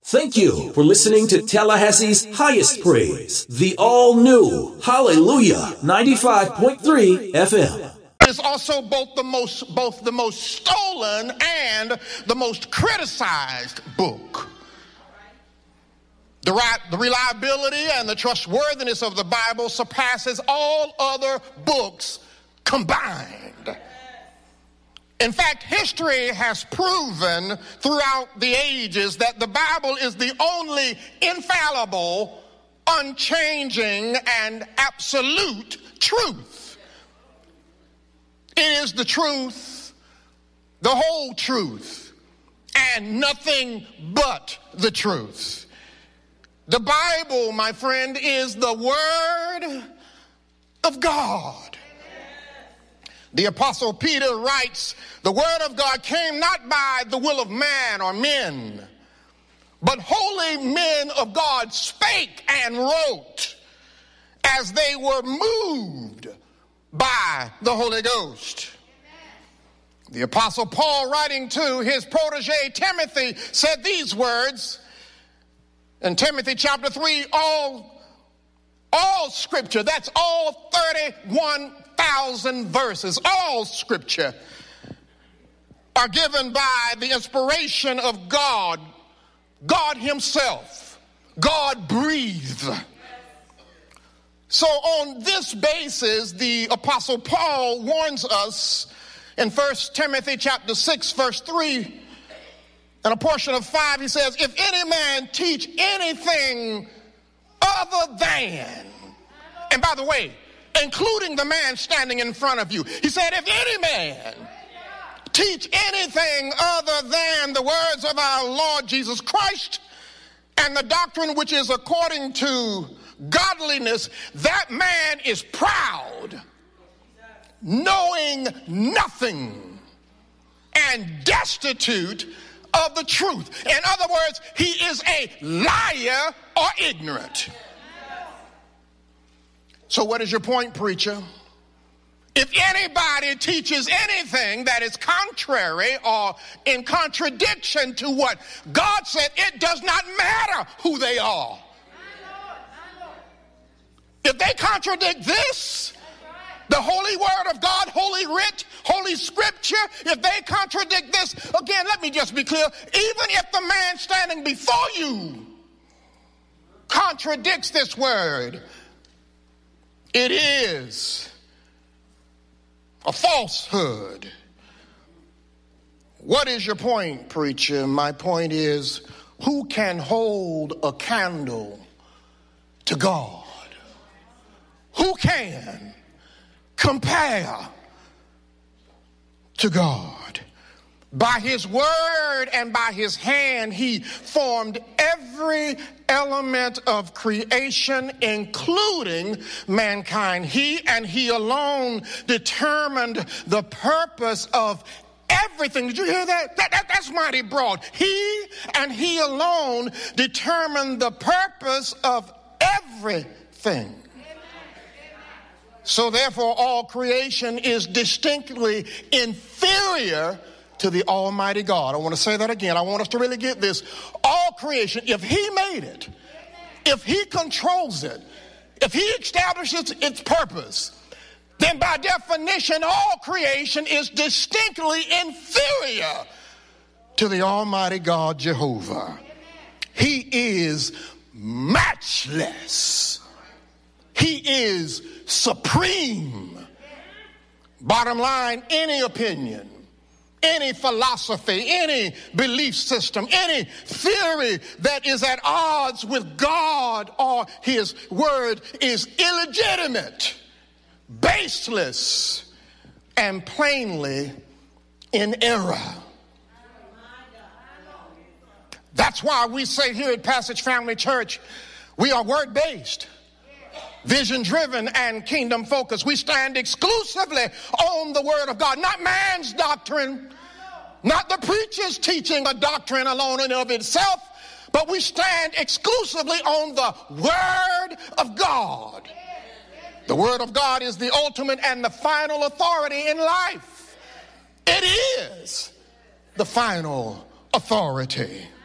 Thank you for listening to Tallahassee's Highest Praise, the all-new Hallelujah 95.3 FM. It's also both the most stolen and the most criticized book. The reliability and the trustworthiness of the Bible surpasses all other books combined. In fact, history has proven throughout the ages that the Bible is the only infallible, unchanging, and absolute truth. It is the truth, the whole truth, and nothing but the truth. The Bible, my friend, is the Word of God. The Apostle Peter writes, the Word of God came not by the will of man or men, but holy men of God spake and wrote as they were moved by the Holy Ghost. The Apostle Paul, writing to his protege Timothy, said these words in Timothy chapter 3, all scripture, that's all 31,000 verses, all scripture are given by the inspiration of God, God himself, God breathed. So on this basis, the Apostle Paul warns us in 1 Timothy chapter 6, verse 3, and a portion of 5, he says, if any man teach anything other than, and by the way, including the man standing in front of you, he said, if any man teach anything other than the words of our Lord Jesus Christ and the doctrine which is according to godliness, that man is proud, knowing nothing, and destitute of the truth. In other words, he is a liar or ignorant. So what is your point, preacher? If anybody teaches anything that is contrary or in contradiction to what God said, it does not matter who they are. If they contradict this, the holy word of God, holy writ, holy scripture, if they contradict this, again, let me just be clear, even if the man standing before you contradicts this word, it is a falsehood. What is your point, preacher? My point is, who can hold a candle to God? Who can compare to God? By his word and by his hand, he formed every element of creation, including mankind. He and he alone determined the purpose of everything. Did you hear that? That's mighty broad. He and he alone determined the purpose of everything. So therefore, all creation is distinctly inferior to the Almighty God. I want to say that again. I want us to really get this. All creation, if he made it, if he controls it, if he establishes its purpose, then by definition, all creation is distinctly inferior to the Almighty God, Jehovah. He is matchless. He is supreme. Bottom line, any opinion, any philosophy, any belief system, any theory that is at odds with God or his word is illegitimate, baseless, and plainly in error. That's why we say here at Passage Family Church, we are word-based, vision-driven, and kingdom-focused. We stand exclusively on the word of God, not man's doctrine, not the preacher's teaching a doctrine alone in of itself, but we stand exclusively on the word of God. The word of God is the ultimate and the final authority in life. It is the final authority.